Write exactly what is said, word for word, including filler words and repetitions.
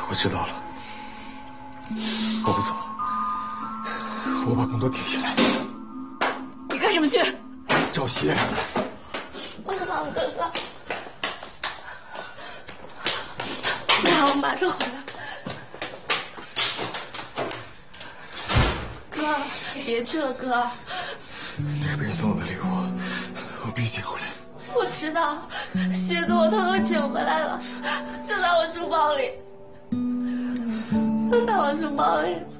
我知道了，我不走，我把工作停下来。 你干什么去？ 找鞋。 我的王哥哥，你好，我马上回来。哥，别去了，哥。 这是别人送我的礼物，我必须捡回来。 我知道，鞋子我偷偷捡回来了，就在我书包里，就在我书包里。